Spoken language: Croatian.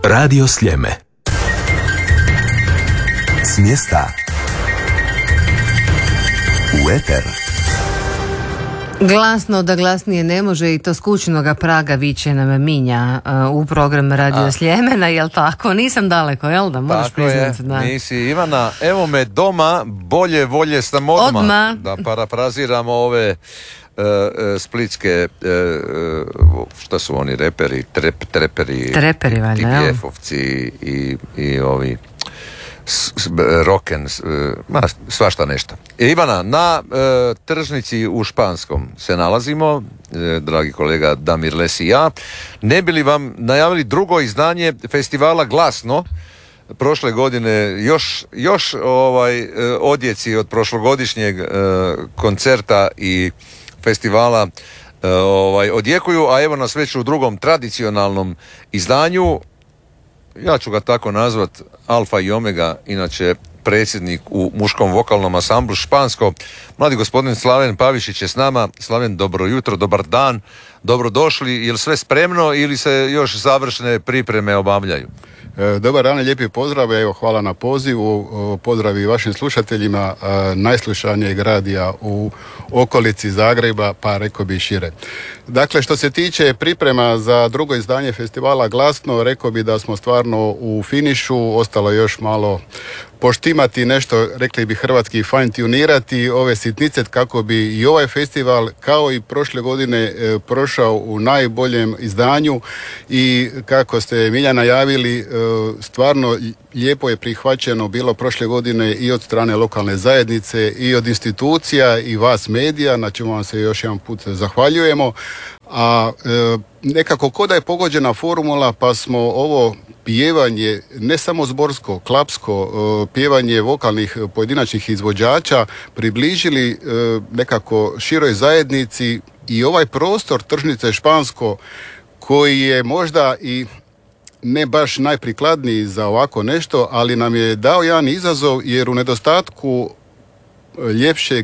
Radio Sljeme. S mjesta u eter. Glasno da glasnije ne može i to s kućnoga praga viće nam Minja u program Radio Sljemena, jel tako? Nisam daleko, jel da? Moraš priznati. Da. Nisi, Ivana, evo me doma, bolje volje sam odmah. Da parafraziramo ove splitske, šta su oni reperi, treperi, TPF-ovci i ovi roken, svašta nešto. Ivana, na tržnici u Španskom se nalazimo, dragi kolega Damir Les i ja. Ne bi li vam najavili drugo izdanje festivala Glasno? Prošle godine još odjeci od prošlogodišnjeg koncerta i festivala odjekuju, a evo nas već u drugom tradicionalnom izdanju. Ja ću ga tako nazvat, Alfa i Omega, inače predsjednik u muškom vokalnom ansamblu Špansko. Mladi gospodin Slaven Pavišić je s nama. Slaven, dobro jutro, dobar dan, dobrodošli. Je li sve spremno ili se još završne pripreme obavljaju? Dobar dan, lijepi pozdrav, evo hvala na pozivu, pozdrav i vašim slušateljima najslušanijeg radija u okolici Zagreba, pa rekao bi šire. Dakle, što se tiče priprema za drugo izdanje festivala Glasno, rekao bi da smo stvarno u finišu, ostalo još malo poštimati nešto, rekli bi hrvatski fine-tunirati ove sitnice kako bi i ovaj festival kao i prošle godine prošao u najboljem izdanju i kako ste Milja najavili, stvarno lijepo je prihvaćeno bilo prošle godine i od strane lokalne zajednice i od institucija i vas medija, na čemu vam se još jedan put zahvaljujemo. A nekako ko da je pogođena formula, pa smo ovo pjevanje, ne samo zborsko, klapsko, pjevanje vokalnih pojedinačnih izvođača približili nekako široj zajednici i ovaj prostor tržnice Špansko koji je možda i ne baš najprikladniji za ovako nešto, ali nam je dao jedan izazov jer u nedostatku ljepšeg